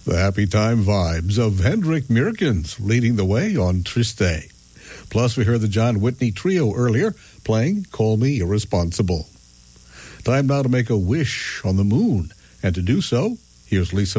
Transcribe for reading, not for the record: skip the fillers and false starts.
The happy time vibes of Hendrik Meerkens leading the way on Triste. Plus, we heard the John Whitney Trio earlier playing Call Me Irresponsible. Time now to make a wish on the moon. And to do so, here's Lisa